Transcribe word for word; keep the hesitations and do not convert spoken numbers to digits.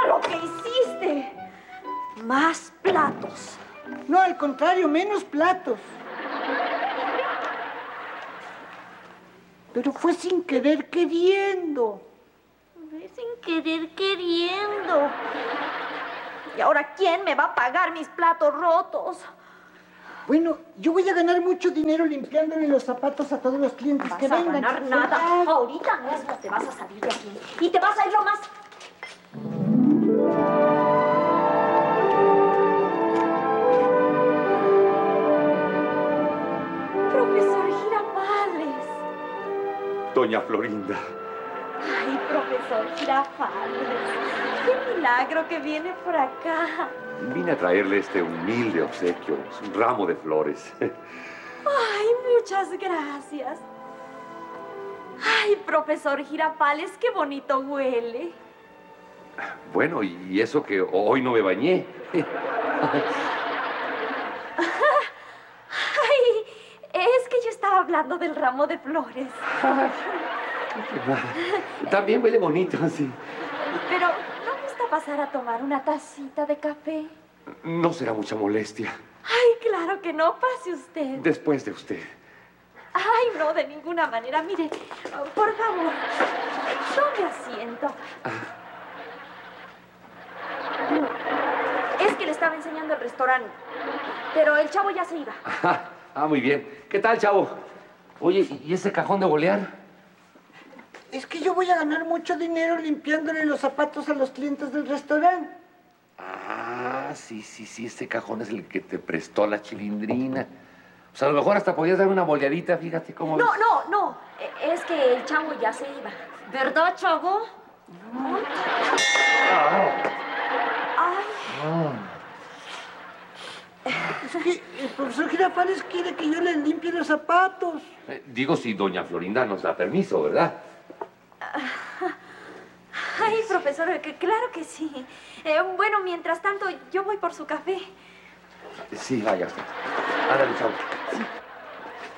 lo que hiciste! Más platos. No, al contrario, menos platos. Pero fue sin querer queriendo. Fue sin querer queriendo. ¿Y ahora quién me va a pagar mis platos rotos? Bueno, yo voy a ganar mucho dinero limpiándole los zapatos a todos los clientes que vengan. No vas a ganar nada. Ahorita mismo te vas a salir de aquí. Y te vas a ir lo más... Profesor Girafales. Doña Florinda. Ay, profesor Girafales. Qué milagro que viene por acá. Vine a traerle este humilde obsequio, un ramo de flores. Ay, muchas gracias. Ay, profesor Girafales, qué bonito huele. Bueno, y eso que hoy no me bañé. Ay, es que yo estaba hablando del ramo de flores. También huele bonito, sí. Pero, ¿no gusta pasar a tomar una tacita de café? No será mucha molestia. Ay, claro que no. Pase usted. Después de usted. Ay, no, de ninguna manera. Mire, por favor, tome asiento. Ah. Es que le estaba enseñando el restaurante, pero el chavo ya se iba. Ah, ah, muy bien. ¿Qué tal, chavo? Oye, ¿y ese cajón de bolear? Es que yo voy a ganar mucho dinero limpiándole los zapatos a los clientes del restaurante. Ah, sí, sí, sí, ese cajón es el que te prestó la Chilindrina. O sea, a lo mejor hasta podías dar una boleadita, fíjate cómo... No, ves. no, no. Es que el chavo ya se iba. ¿Verdad, chavo? Ah. Ay. Ah. Es que el profesor Girafales quiere que yo le limpie los zapatos. Eh, digo, si doña Florinda nos da permiso, ¿verdad? Ay, profesor, que claro que sí. Eh, bueno, mientras tanto, yo voy por su café. Sí, vaya usted. Ándale, chavo.